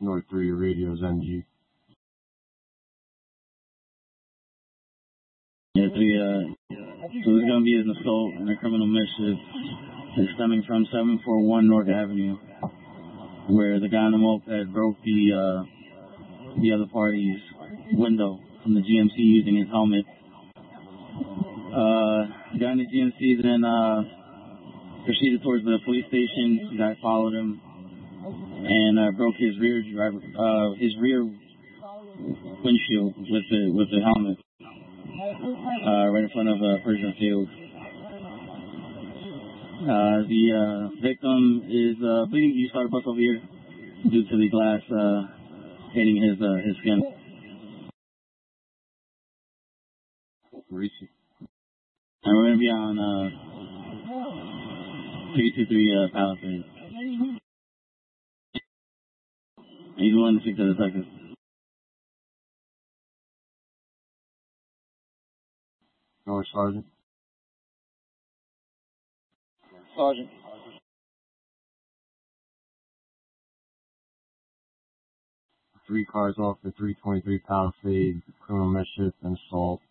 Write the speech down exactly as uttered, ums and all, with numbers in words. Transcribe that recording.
North three, radio's N G. Yeah, three, uh, so there's going to be an assault and a criminal mischief that's stemming from seven forty-one North Avenue, where the guy on the moped broke the, uh, the other party's window from the G M C using his helmet. Uh, the guy in the G M C then, uh, proceeded towards the police station. The guy followed him and, uh, broke his rear driver, uh, his rear windshield with the, with the helmet. Uh, right in front of uh, Persian Field. Uh, the uh, victim is uh, bleeding. You started bus over here due to the glass uh, hitting his uh, his skin. And we're gonna be on uh, three two three uh, Palisades. He's willing to speak to the detective. North Sergeant. Sergeant. Three cars off the three twenty-three Palisades, criminal mischief and assault.